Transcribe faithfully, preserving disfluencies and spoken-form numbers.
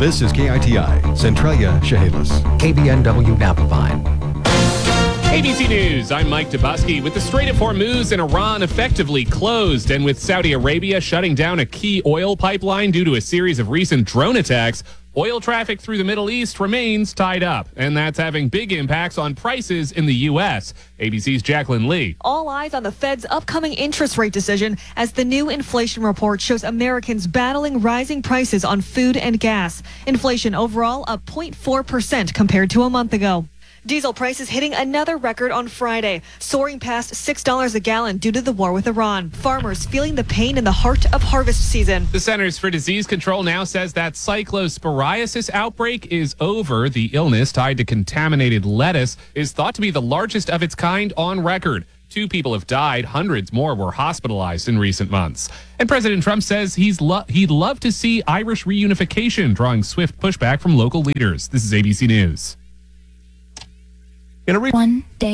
This is K I T I, Centralia, Chehalis. K B N W Napa Vine. A B C News, I'm Mike Dubusky. With the Strait of Hormuz and Iran effectively closed, and with Saudi Arabia shutting down a key oil pipeline due to a series of recent drone attacks, oil traffic through the Middle East remains tied up, and that's having big impacts on prices in the U S. A B C's Jacqueline Lee. All eyes on the Fed's upcoming interest rate decision as the new inflation report shows Americans battling rising prices on food and gas. Inflation overall up zero point four percent compared to a month ago. Diesel prices hitting another record on Friday, soaring past six dollars a gallon due to the war with Iran. Farmers feeling the pain in the heart of harvest season. The Centers for Disease Control now says that cyclosporiasis outbreak is over. The illness, tied to contaminated lettuce, is thought to be the largest of its kind on record. Two people have died. Hundreds more were hospitalized in recent months. And President Trump says he's lo- he'd love to see Irish reunification, drawing swift pushback from local leaders. This is A B C News. In a re- One day.